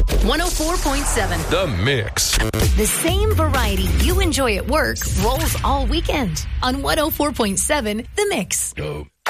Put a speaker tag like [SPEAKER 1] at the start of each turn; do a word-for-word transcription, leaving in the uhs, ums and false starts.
[SPEAKER 1] one oh four point seven.
[SPEAKER 2] The Mix.
[SPEAKER 1] The same variety you enjoy at work rolls all weekend on one oh four point seven The Mix.
[SPEAKER 2] Go.